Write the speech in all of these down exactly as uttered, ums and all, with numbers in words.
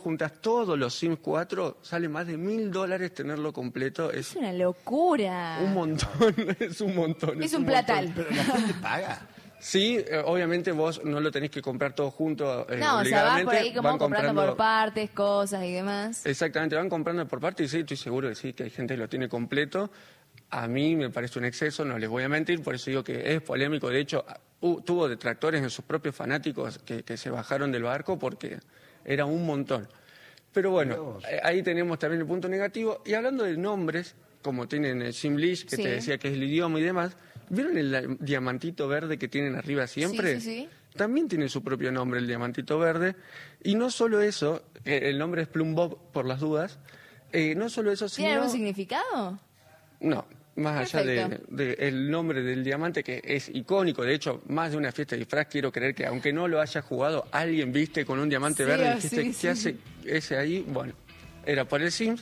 juntas todos los Sims cuatro, sale más de mil dólares tenerlo completo. Es, es una locura. Un montón, es un montón. Es, es un, un platal. Pero la gente paga. Sí, eh, obviamente vos no lo tenés que comprar todo junto. Eh, no, o sea, vas por ahí como van comprando, comprando por partes, cosas y demás. Exactamente, van comprando por partes y sí, estoy seguro que sí, que hay gente que lo tiene completo. A mí me parece un exceso, no les voy a mentir, por eso digo que es polémico. De hecho, uh, tuvo detractores en sus propios fanáticos que, que se bajaron del barco porque era un montón. Pero bueno, eh, ahí tenemos también el punto negativo. Y hablando de nombres, como tienen el Simlish, que sí. te decía que es el idioma y demás, ¿vieron el diamantito verde que tienen arriba siempre? Sí, sí, sí. También tiene su propio nombre, el diamantito verde. Y no solo eso, eh, el nombre es Plum Bob por las dudas, eh, no solo eso, sino... ¿Tiene algún significado? No, más Perfecto. allá del de, de el nombre del diamante, que es icónico. De hecho, más de una fiesta de disfraz, quiero creer que aunque no lo haya jugado, alguien viste con un diamante sí, verde y dijiste, sí, ¿qué sí. hace ese ahí? Bueno, era por el Sims.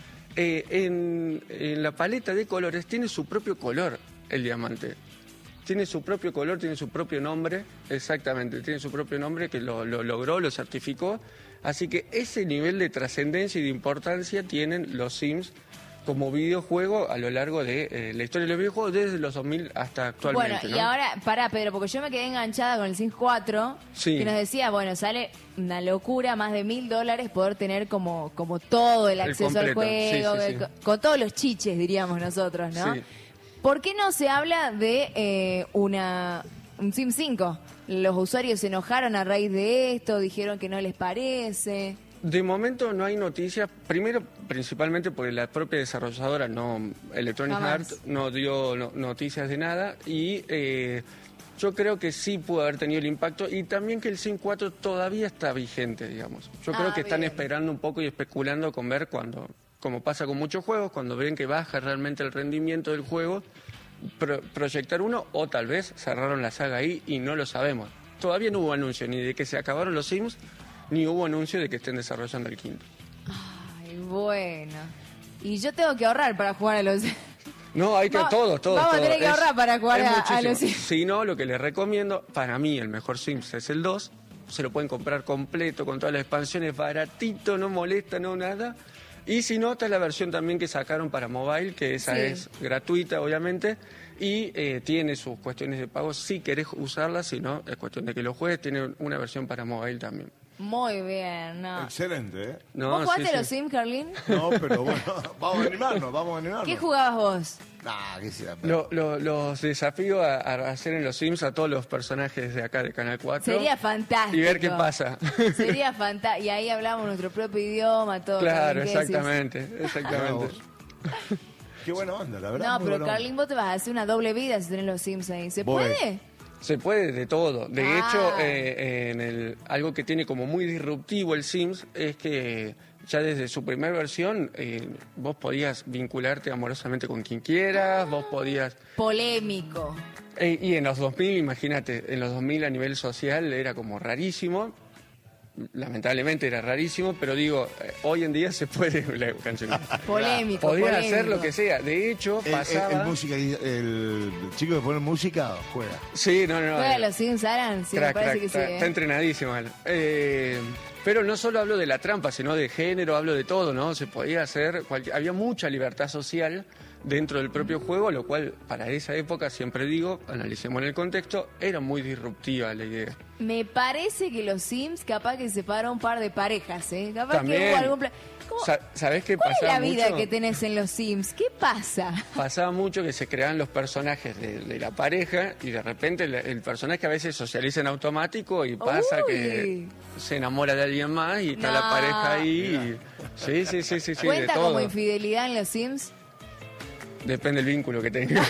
Eh, en, en la paleta de colores tiene su propio color el diamante. Tiene su propio color, tiene su propio nombre, exactamente, tiene su propio nombre que lo, lo logró, lo certificó. Así que ese nivel de trascendencia y de importancia tienen los Sims como videojuego a lo largo de eh, la historia de los videojuegos desde los dos mil hasta actualmente. Bueno, y ¿no? ahora, pará Pedro, porque yo me quedé enganchada con el Sims cuatro, sí. que nos decía, bueno, sale una locura, más de mil dólares poder tener como, como todo el acceso el al juego, sí, sí, sí. Con, con todos los chiches, diríamos nosotros, ¿no? Sí. ¿Por qué no se habla de eh, una un Sims cinco? Los usuarios se enojaron a raíz de esto, dijeron que no les parece. De momento no hay noticias, primero principalmente porque la propia desarrolladora, no Electronic Jamás. Arts, no dio no, noticias de nada y eh, yo creo que sí pudo haber tenido el impacto y también que el Sims cuatro todavía está vigente, digamos. Yo creo Ah, que están bien. esperando un poco y especulando con ver cuando, como pasa con muchos juegos, cuando ven que baja realmente el rendimiento del juego, pro, proyectar uno o tal vez cerraron la saga ahí y no lo sabemos. Todavía no hubo anuncio ni de que se acabaron los Sims, ni hubo anuncio de que estén desarrollando el quinto. Ay, bueno. Y yo tengo que ahorrar para jugar a los... No, hay que Va- todos, todos. vamos a todos. tener que ahorrar para jugar es a- a muchísimo. los Sims. Si no, lo que les recomiendo, para mí el mejor Sims es el dos. Se lo pueden comprar completo, con todas las expansiones, baratito, no molesta, no nada. Y si no, está la versión también que sacaron para mobile, que esa Sí. es gratuita, obviamente. Y eh, tiene sus cuestiones de pago si querés usarla, si no, es cuestión de que lo juegues. Tiene una versión para mobile también. Muy bien, no. Excelente, ¿eh? No, ¿Vos jugaste sí, a los sí. Sims, Carlín? No, pero bueno, vamos a animarnos, vamos a animarnos. ¿Qué jugabas vos? Nah, qué será. Lo- lo- los desafío a, a hacer en los Sims a todos los personajes de acá de Canal cuatro. Sería fantástico. Y ver qué pasa. Sería fantástico. Y ahí hablamos nuestro propio idioma, todo. Claro, Carlín, ¿qué decís? exactamente, exactamente. Qué buena onda, la verdad. No, muy pero buena onda. Carlín, vos te vas a hacer una doble vida si tenés los Sims ahí. ¿Se Voy. puede? Se puede de todo. De Ah. hecho, eh, en el, algo que tiene como muy disruptivo el Sims es que ya desde su primera versión eh, vos podías vincularte amorosamente con quien quieras, vos podías... Polémico. eh, y en los dos mil, imagínate, en los dos mil a nivel social era como rarísimo. Lamentablemente era rarísimo, pero digo, eh, hoy en día se puede... La canción. Polémico. Podías polémico. hacer lo que sea. De hecho, El, pasaba... el- el música, el chico que pone música juega. Sí, no, no. ¿Juega eh, los Sims, Alan? Sí, Crack, me parece crack, que está, sí. está ¿eh? entrenadísimo él. Eh, pero no solo hablo de la trampa, sino de género, hablo de todo, ¿no? Se podía hacer, cualquier- había mucha libertad social dentro del propio juego, lo cual para esa época, siempre digo, analicemos en el contexto, era muy disruptiva la idea. Me parece que los Sims capaz que separa un par de parejas, ¿eh? Capaz También. que hubo algún plan... ¿Cómo- Sa- ¿Sabés qué ¿Cuál es pasaba la vida mucho? que tenés en los Sims? ¿Qué pasa? Pasaba mucho que se creaban los personajes de, de la pareja y de repente el, el personaje a veces socializa en automático y pasa Uy. que se enamora de alguien más y está No. la pareja ahí. y- sí, sí, sí, sí, sí, de ¿Cuenta todo. como infidelidad en los Sims? Depende del vínculo que tenga.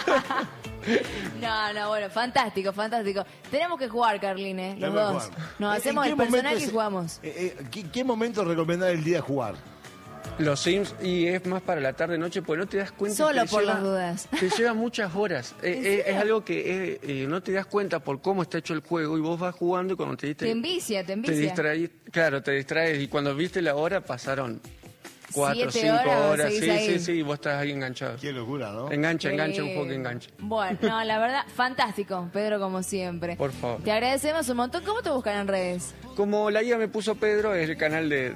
No, no, bueno, fantástico, fantástico. Tenemos que jugar, Carlín, ¿eh? Los Tenemos que dos. jugar. Nos ¿En hacemos qué el personaje momento y se- jugamos. eh, eh, ¿qué, ¿Qué momento recomendar el día de jugar? Los Sims, y es más para la tarde-noche, pues no te das cuenta. Solo te por lleva- las dudas. Te lleva muchas horas. Eh, ¿En eh, serio? es algo que eh, eh, no te das cuenta por cómo está hecho el juego y vos vas jugando y cuando te diste... Te envicia, te Te envicia. distraís, claro, te distraes y cuando viste la hora pasaron cuatro, Siete cinco horas, horas. seguís Sí, ahí. sí, sí, y vos estás ahí enganchado. Qué locura, ¿no? Engancha, engancha, un Sí. juego que engancha. Bueno, no, la verdad, fantástico, Pedro, como siempre. Por favor. Te agradecemos un montón. ¿Cómo te buscan en redes? Como la guía me puso Pedro, es el canal de,